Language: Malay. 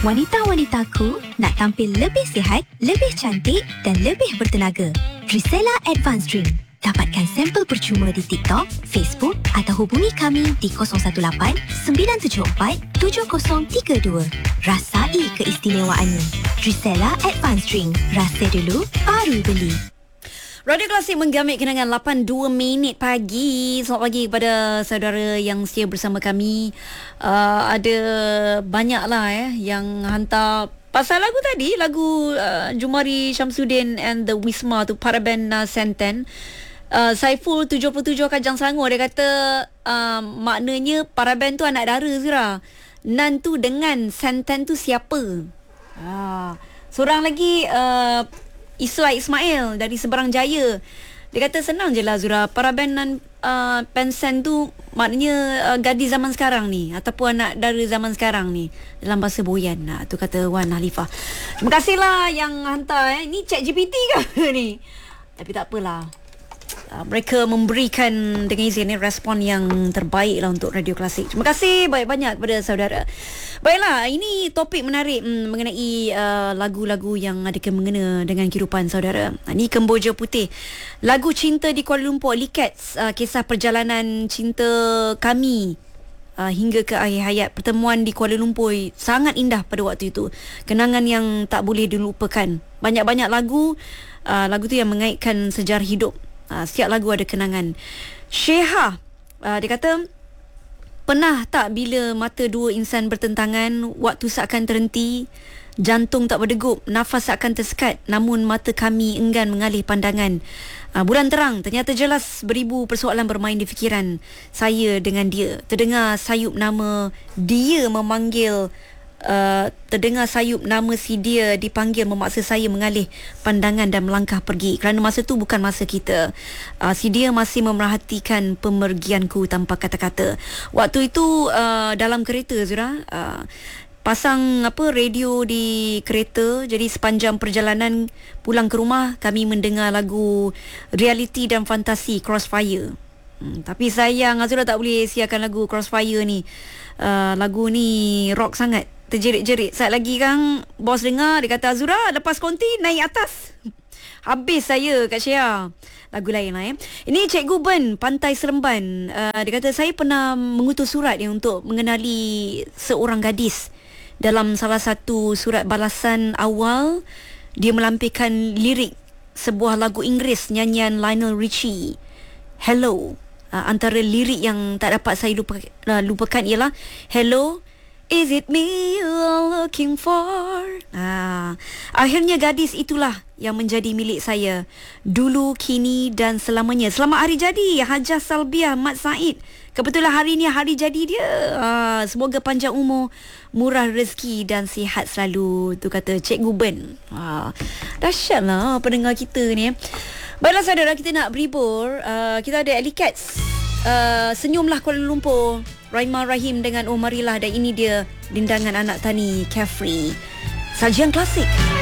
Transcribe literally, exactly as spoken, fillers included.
Wanita-wanitaku nak tampil lebih sihat, lebih cantik dan lebih bertenaga. Drisela Advanced Drink. Dapatkan sampel percuma di TikTok, Facebook atau hubungi kami di kosong satu lapan sembilan tujuh empat tujuh kosong tiga dua. Rasai keistimewaannya. Drisela Advanced Drink. Rasa dulu, baru beli. Radio Klasik menggamit kenangan lapan dua minit pagi. Selamat pagi kepada saudara yang setia bersama kami. Uh, ada banyaklah eh yang hantar pasal lagu tadi, lagu uh, Jumari Syamsuddin and the Wisma tu, Paraben uh, Senten. Uh, Saiful tujuh puluh tujuh Kajang Selangor, dia kata uh, maknanya Paraben tu anak dara, Zura. Nan tu dengan Senten tu siapa? Ah, seorang lagi uh, Iswai Ismail dari Seberang Jaya. Dia kata senang je lah, Zura. Paraben dan uh, pensen tu maknanya uh, gadis zaman sekarang ni, ataupun anak dara zaman sekarang ni, dalam bahasa Boyan. Nah, tu kata Wan Halifah. Terima kasihlah yang hantar. Eh. Ni Chat G P T ke ni? Tapi tak apalah. Uh, mereka memberikan dengan izin ni respon yang terbaik lah untuk Radio Klasik. Terima kasih banyak-banyak kepada saudara. Baiklah, ini topik menarik hmm, mengenai uh, lagu-lagu yang ada kena-mengena dengan kehidupan saudara. Ini Kemboja Putih, lagu Cinta di Kuala Lumpur, Likats, uh, kisah perjalanan cinta kami uh, hingga ke akhir hayat. Pertemuan di Kuala Lumpur sangat indah pada waktu itu, kenangan yang tak boleh dilupakan. Banyak-banyak lagu, uh, lagu tu yang mengaitkan sejarah hidup. Uh, setiap lagu ada kenangan. Syekha, uh, dia kata, pernah tak bila mata dua insan bertentangan, waktu seakan terhenti, jantung tak berdegup, nafas seakan tersekat, namun mata kami enggan mengalih pandangan. Uh, bulan terang, ternyata jelas beribu persoalan bermain di fikiran saya dengan dia. Terdengar sayup nama dia memanggil, Uh, terdengar sayup nama si dia dipanggil, memaksa saya mengalih pandangan dan melangkah pergi, kerana masa tu bukan masa kita. uh, Si dia masih memerhatikan pemergianku tanpa kata-kata. Waktu itu uh, dalam kereta, Zura, uh, pasang apa radio di kereta. Jadi sepanjang perjalanan pulang ke rumah, kami mendengar lagu realiti dan fantasi Crossfire. hmm, Tapi sayang Azura tak boleh siarkan lagu Crossfire ni. uh, Lagu ni rock sangat, terjerit-jerit. Saat lagi kan bos dengar, dia kata, Azura lepas konti naik atas. Habis saya kat Syia. Lagu lain lah eh. Ini Cikgu Ben, Pantai Seremban. uh, Dia kata, saya pernah mengutus surat ni untuk mengenali seorang gadis. Dalam salah satu surat balasan awal, dia melampirkan lirik sebuah lagu Inggeris nyanyian Lionel Richie, Hello. uh, Antara lirik yang tak dapat saya lupa, uh, lupakan ialah, Hello, is it me you're looking for? Ah, akhirnya gadis itulah yang menjadi milik saya, dulu, kini dan selamanya. Selamat hari jadi Hajah Salbiah Mat Said. Kebetulan hari ni hari jadi dia. Ah, semoga panjang umur, murah rezeki dan sihat selalu. Tu kata Cikgu Ben. Ah, dahsyatlah pendengar kita ni. Baiklah saudara, kita nak berhibur. Uh, kita ada Likats, uh, Senyumlah Kuala Lumpur, Raimah Rahim dengan Oh Marilah, dan ini dia Lindangan Anak Tani Carefree. Sajian klasik.